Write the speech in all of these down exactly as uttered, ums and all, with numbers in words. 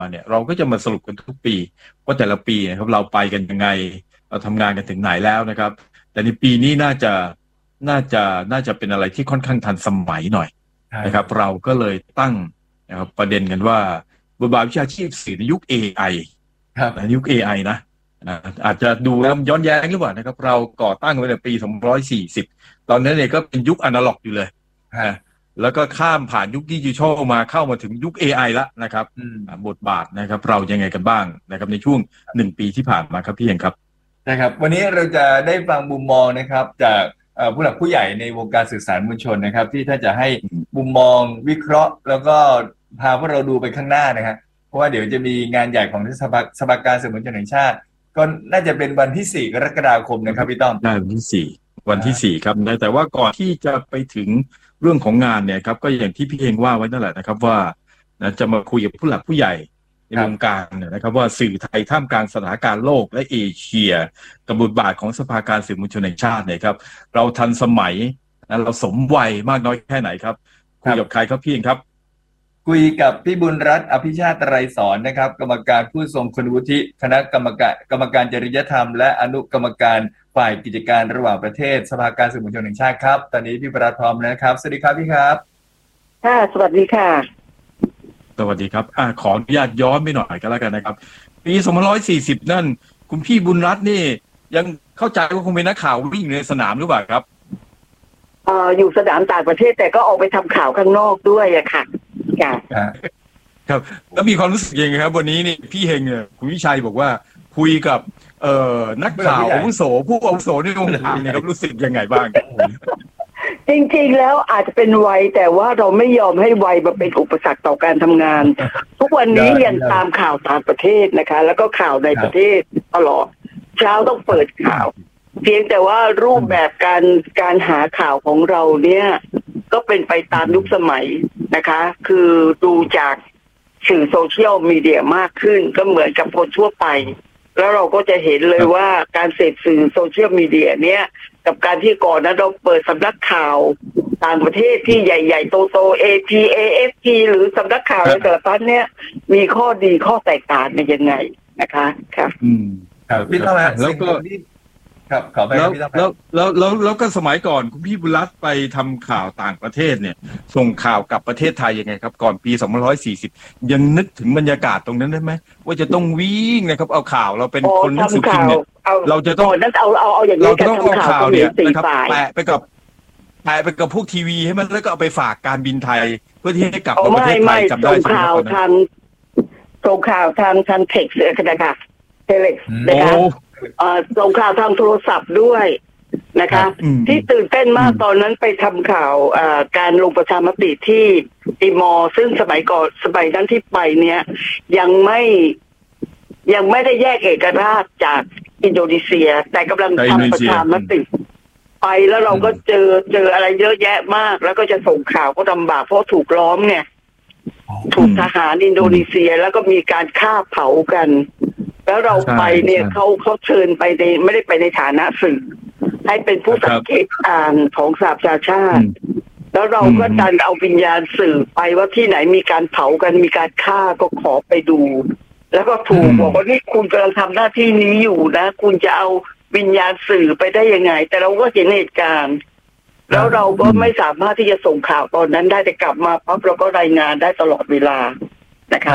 เนี่ยเราก็จะมาสรุปกันทุกปีว่าแต่ละปีนะครับเราไปกันยังไงเราทำงานกันถึงไหนแล้วนะครับแต่ในปีนี้น่าจะน่าจะน่าจะเป็นอะไรที่ค่อนข้างทันสมัยหน่อยนะครับเราก็เลยตั้งนะครับประเด็นกันว่าบทบาทวิชาชีพสื่อในยุค เอ ไอ ในยุค เอ ไอ นะอาจจะดูแล้วย้อนแย้งหรือเปล่านะครับเราก่อตั้งไว้ในปีสองพันห้าร้อยสี่สิบตอนนั้นเนี่ยก็เป็นยุคอนาล็อกอยู่เลยนะแล้วก็ข้ามผ่านยุคดิจิทัลมาเข้ามาถึงยุค เอ ไอ แล้วนะครับบทบาทนะครับเรายังไงกันบ้างนะครับในช่วงหนึ่งปีที่ผ่านมาครับพี่เองครับนะครับวันนี้เราจะได้ฟังมุมมองนะครับจากผู้หลักผู้ใหญ่ในวงการสื่อสารมวลชนนะครับที่ท่านจะให้มุมมองวิเคราะห์แล้วก็พาพวกเราดูไปข้างหน้านะครับเพราะว่าเดี๋ยวจะมีงานใหญ่ของสภาสภาการสื่อมวลชนแห่งชาติก็น่าจะเป็นวันที่สี่กรกฎาคมนะครับพี่ต้อมได้วันที่สี่วันที่สี่ครับแต่ว่าก่อนที่จะไปถึงเรื่องของงานเนี่ยครับก็อย่างที่พี่เองว่าไว้นั่นแหละนะครับว่าจะมาคุยกับผู้หลักผู้ใหญ่ในวงการนะครับว่าสื่อไทยท่ามกลางสถานการณ์โลกและเอเชียกับบทบาทของสภาการสื่อมวลชนแห่งชาติเนี่ยครับเราทันสมัยเราสมวัยมากน้อยแค่ไหนครับคุยกับใครครับพี่เองครับคุยกับพี่บุญรัตน์อภิชาติไตรสอนนะครับกรรมการผู้ทรงคุณวุฒิคณะกรรมการกรรมการจริยธรรมและอนุกรรมการฝ่ายกิจการระหว่างประเทศสภาการสื่อมวลชนแห่งชาติครับตอนนี้พี่บุญรัตน์พร้อมนะครับสวัสดีครับพี่ครับค่ะสวัสดีค่ะสวัสดีครับอ่าขออนุญาตย้อนไปหน่อยก็แล้วกันนะครับปีสองพันห้าร้อยสี่สิบนั่นคุณพี่บุญรัตน์นี่ยังเข้าใจว่าคงเป็นนักข่าววิ่งในสนามหรือเปล่าครับเอ่ออยู่สนามต่างประเทศแต่ก็ออกไปทำข่าวข้างนอกด้วยอะค่ะครับแล้วมีความรู้สึกยังไงครับวันนี้นี่พี่เฮงเนี่ยคุณวิชัยบอกว่าคุยกับเอ่อนักข่าวอาวุโสผู้อาวุโสในวงการเนี่ยครับรู้สึกยังไงบ้างจริงๆแล้วอาจจะเป็นวัยแต่ว่าเราไม่ยอมให้วัยมาเป็นอุปสรรคต่อการทำงานทุกวันนี้ยังตามข่าวต่างประเทศนะคะแล้วก็ข่าวในประเทศตลอดเช้าต้องเปิดข่าวเพียงแต่ว่ารูปแบบการการหาข่าวของเราเนี่ยก็เป็นไปตามยุคสมัยนะคะคือดูจากสื่อโซเชียลมีเดียมากขึ้นก็เหมือนกับคนทั่วไปแล้วเราก็จะเห็นเลยว่าการเสพสื่อโซเชียลมีเดียเนี้ยกับการที่ก่อนนั้นเราเปิดสำนักข่าวต่างประเทศที่ใหญ่ๆโตๆ เอ พี เอ เอฟ พี หรือสำนักข่าวอะไรแต่ละท่านเนี้ยมีข้อดีข้อแตกต่างในยังไงนะคะครับอืมครับพี่ต้อมแล้วก็ครับขอไปแล้วแล้วแล้วแล้วแล้วก็สมัยก่อนคุณพี่บุญรัตน์ไปทำข่าวต่างประเทศเนี่ยส่งข่าวกลับประเทศไทยยังไงครับก่อนปีสองพันห้าร้อยสี่สิบยังนึกถึงบรรยากาศตรงนั้นได้ไหมว่าจะต้องวิ่งนะครับเอาข่าวเราเป็นคนหนังสือพิมพ์เนี่ยเราจะต้องนั้นเอาเอาเอาอย่างนี้เราต้องเอาข่าวเนี่ยนะครับแปะไปกับแปะไปกับพวกทีวีให้มันแล้วก็เอาไปฝากการบินไทยเพื่อที่ให้กลับมาประเทศไทยจำได้ใช่ไหมส่งข่าวทางส่งข่าวทางทางเท็กซ์นะคะเทเล็กนะคะส่งข่าวทางโทรศัพท์ด้วยนะคะที่ตื่นเต้นมากตอนนั้นไปทำข่าวการลงประชามติที่ติมอร์ซึ่งสมัยก่อนสมัยนั้นที่ไปเนี่ยยังไม่ยังไม่ได้แยกเอกราชจากอินโดนีเซียแต่กำลังทำประชามติไปแล้วเราก็เจอเจออะไรเยอะแยะมากแล้วก็จะส่งข่าวก็ลำบากเพราะถูกล้อมเนี่ยถูกทหารอินโดนีเซียแล้วก็มีการฆ่าเผากันแล้วเราไปเนี่ยเขาเขาเชิญไปในไม่ได้ไปในฐานะสื่อให้เป็นผู้สังเกตการณ์ของสหประชาชาติแล้วเราก็ดันเอาวิญญาณสื่อไปว่าที่ไหนมีการเผากันมีการฆ่าก็ขอไปดูแล้วก็ถูกบอกว่านี่คุณกำลังทำหน้าที่นี้อยู่นะคุณจะเอาวิญญาณสื่อไปได้ยังไงแต่เราก็เห็นเหตุการณ์แล้วเราก็ไม่สามารถที่จะส่งข่าวตอนนั้นได้แต่กลับมาปั๊บเราก็รายงานได้ตลอดเวลานะคะ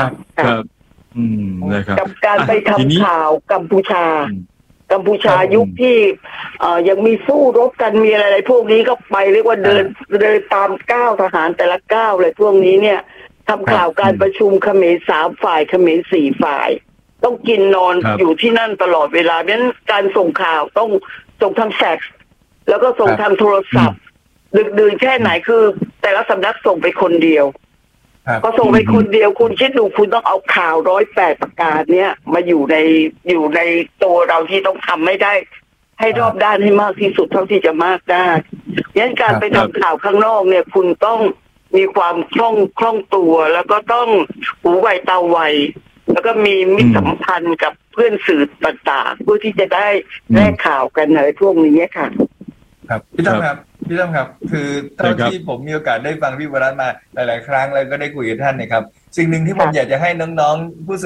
กับการไปทำข่าวกัมพูชากัมพูชายุคที่ยังมีสู้รบกันมีอะไรพวกนี้ก็ไปเรียกว่าเดินเดินตามก้าวทหารแต่ละก้าวเลยพวกนี้เนี่ยทำข่าวการประชุมเขมรสามฝ่ายเขมรสี่ฝ่ายต้องกินนอนอยู่ที่นั่นตลอดเวลาเพราะฉะนั้นการส่งข่าวต้องส่งทางแฟกซ์แล้วก็ส่งทางโทรศัพท์ดึกดื่นแค่ไหนคือแต่ละสำนักส่งไปคนเดียวพอส่งไปคนเดียวคุณคิดดูคุณต้องเอาข่าวร้อยแปดประการเนี้ยมาอยู่ในอยู่ในตัวเราที่ต้องทำไม่ได้ให้รอบด้านให้มากที่สุดเท่าที่จะมากได้งั้นการไปทำข่าวข้างนอกเนี่ยคุณต้องมีความคล่องคล่องตัวแล้วก็ต้องหูไวตาไวแล้วก็มีมิตรสัมพันธ์กับเพื่อนสื่อต่างๆเพื่อที่จะได้แลกข่าวกันอะไรพวกนี้ค่ะครับพี่ตั้มครับพี่ต้อมครับคือเท่าที่ผมมีโอกาสได้ฟังพี่วรัตน์มาหลายๆครั้งแล้วก็ได้คุยกับท่านนะครับสิ่งหนึ่งที่ผมอยากจะให้น้องๆผู้